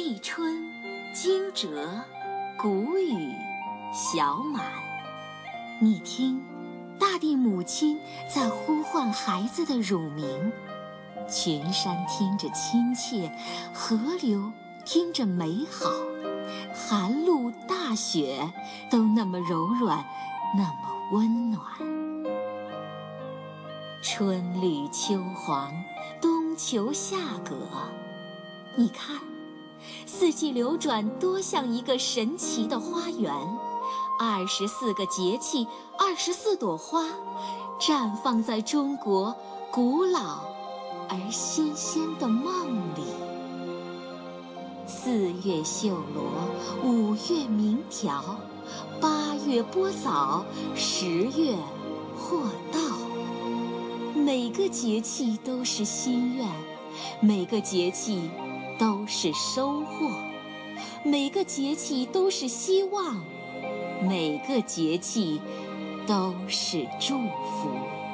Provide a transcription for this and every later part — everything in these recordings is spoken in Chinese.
立春、惊蛰、谷雨、小满。你听，大地母亲在呼唤孩子的乳名，群山听着亲切，河流听着美好，寒露大雪都那么柔软，那么温暖。春绿秋黄，冬秋夏葛，你看，四季流转多像一个神奇的花园，24个节气，24朵花，绽放在中国古老而新鲜的梦里。4月绣罗，5月鸣条，8月播枣，10月获稻。每个节气都是心愿，每个节气都是收获，每个节气都是希望，每个节气都是祝福。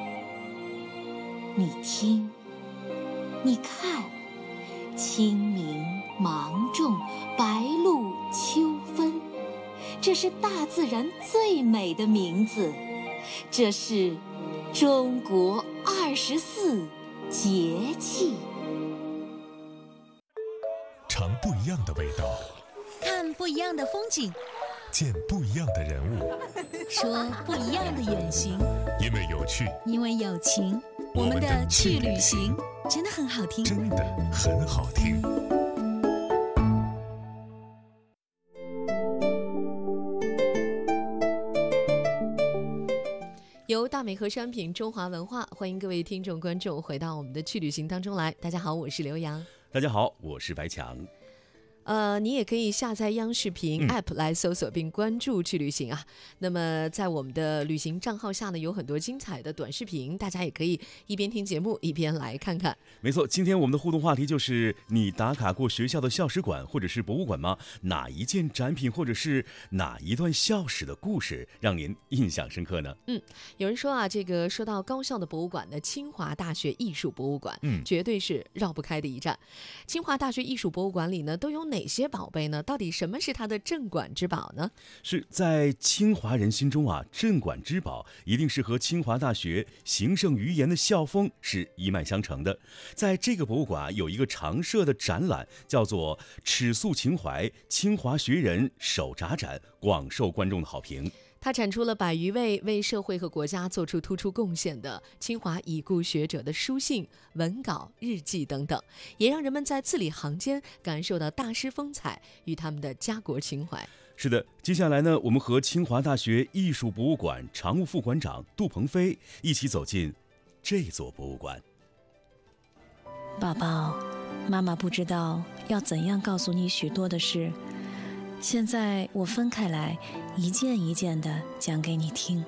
你听，你看，清明、芒种、白露、秋分，这是大自然最美的名字，这是中国24节气。 尝不一样的味道， 看不一样的风景， 见不一样的人物， 说不一样的远行。 因为有趣， 因为有情，我们的去旅行真的很好听， 真的很好听。 由大美和商品中华文化欢迎各位听众观众回到我们的去旅行当中来。大家好，我是刘洋。 大家好，我是白强。 你也可以下载央视频 App 来搜索并关注去旅行啊。那么在我们的旅行账号下呢，有很多精彩的短视频，大家也可以一边听节目一边来看看。 没错，今天我们的互动话题就是你打卡过学校的校史馆或者是博物馆吗？哪一件展品或者是哪一段校史的故事让您印象深刻呢？ 有人说啊，这个说到高校的博物馆呢，清华大学艺术博物馆绝对是绕不开的一站。清华大学艺术博物馆里呢都有哪些宝贝呢？到底什么是它的镇馆之宝呢？ 是在清华人心中啊，镇馆之宝一定是和清华大学行胜于言的校风是一脉相承的。在这个博物馆有一个常设的展览，叫做尺素情怀清华学人手札展，广受观众的好评。 它展出了100余位为社会和国家做出突出贡献的清华已故学者的书信、文稿、日记等等，也让人们在字里行间感受到大师风采与他们的家国情怀。 是的，接下来呢，我们和清华大学艺术博物馆常务副馆长杜鹏飞一起走进这座博物馆。 宝宝，妈妈不知道要怎样告诉你许多的事，现在我分开来，一件一件地讲给你听。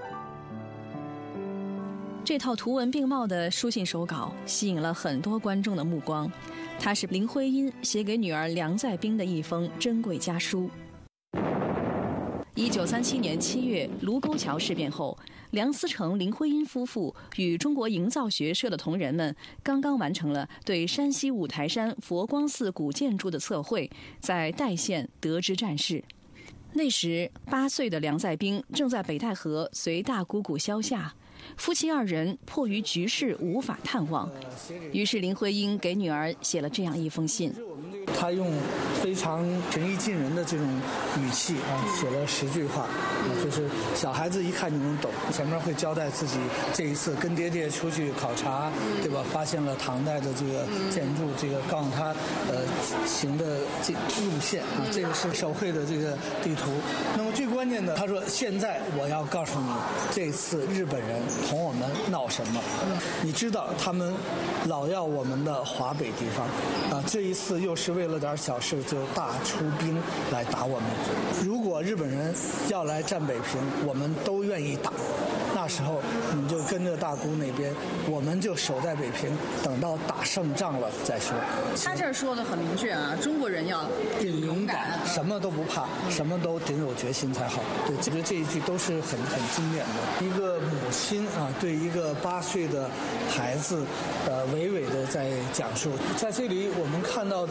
这套图文并茂的书信手稿吸引了很多观众的目光，它是林徽因写给女儿梁再冰的一封珍贵家书。1937年7月，卢沟桥事变后，梁思成、林徽因夫妇与中国营造学社的同仁们刚刚完成了对山西五台山佛光寺古建筑的测绘，在代县得知战事。那时8岁的梁再冰正在北戴河随大姑姑萧夏，夫妻2人迫于局势无法探望，于是林徽因给女儿写了这样一封信。 他用非常平易近人的这种语气写了10句话，就是小孩子一看就能懂。前面会交代自己这一次跟爹爹出去考察，对吧？发现了唐代的这个建筑，这个告诉他行的这路线啊，这个是手绘的这个地图。那么最关键的，他说现在我要告诉你，这次日本人同我们闹什么？你知道他们老要我们的华北地方啊，这一次又是为了点小事就大出兵来打我们。如果日本人要来占北平，我们都愿意打。那时候你就跟着大姑那边，我们就守在北平，等到打胜仗了再说。 他这儿说的很明确啊，中国人要顶勇敢，什么都不怕，什么都顶有决心才好。对，我觉得这一句都是很经典的。一个母亲啊，对一个8岁的孩子，娓娓的在讲述。在这里我们看到的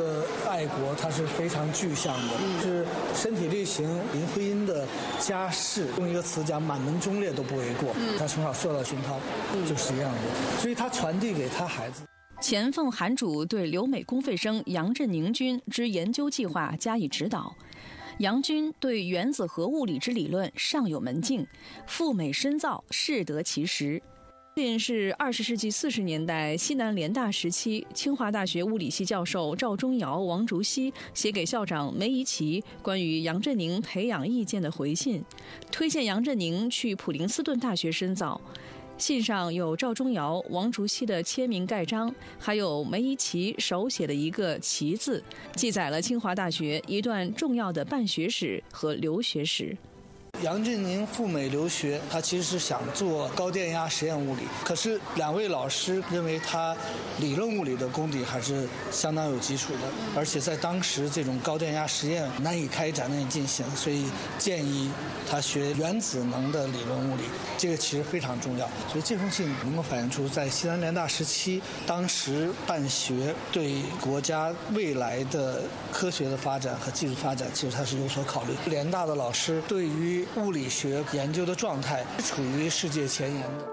爱国，它是非常具象的，是身体力行。林徽因的家世，用一个词讲，满门忠烈都不为过。他从小受到熏陶，就是这样的，所以他传递给他孩子。 钱凤韩主对留美公费生杨振宁君之研究计划加以指导。杨君对原子核物理之理论尚有门径，赴美深造，适得其时。是20世纪40年代西南联大时期，清华大学物理系教授赵忠尧、王竹溪写给校长梅贻琦关于杨振宁培养意见的回信，推荐杨振宁去普林斯顿大学深造。信上有赵忠尧、王竹溪的签名盖章，还有梅贻琦手写的一个“琦”字，记载了清华大学一段重要的办学史和留学史。 杨振宁赴美留学，他其实是想做高电压实验物理，可是2位老师认为他理论物理的功底还是相当有基础的，而且在当时这种高电压实验难以开展、难以进行，所以建议他学原子能的理论物理，这个其实非常重要。所以这封信能够反映出在西南联大时期，当时办学对国家未来的科学的发展和技术发展，其实他是有所考虑。联大的老师对于物理学研究的状态处于世界前沿的。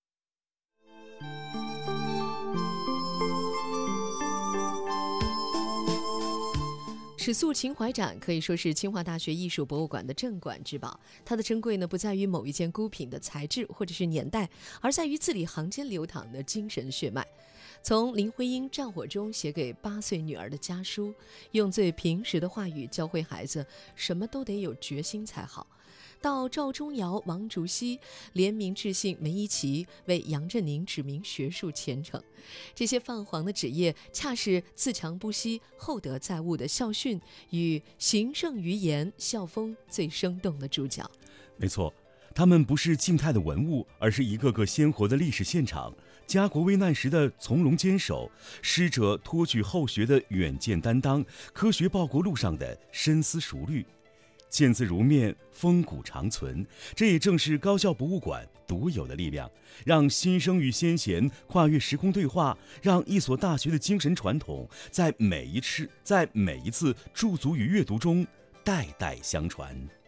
尺素秦淮展可以说是清华大学艺术博物馆的镇馆之宝。它的珍贵呢，不在于某一件孤品的材质或者是年代，而在于字里行间流淌的精神血脉。从林徽因战火中写给8岁女儿的家书，用最平实的话语教会孩子什么都得有决心才好，到赵忠尧、王竹溪联名致信梅贻琦，为杨振宁指明学术前程。这些泛黄的纸页，恰是自强不息、厚德载物的校训与行胜于言校风最生动的主角。 没错，他们不是静态的文物，而是一个个鲜活的历史现场。家国危难时的从容坚守，师者托举后学的远见担当，科学报国路上的深思熟虑。见字如面，风骨长存，这也正是高校博物馆独有的力量，让新生与先贤跨越时空对话，让一所大学的精神传统在每一次驻足与阅读中代代相传。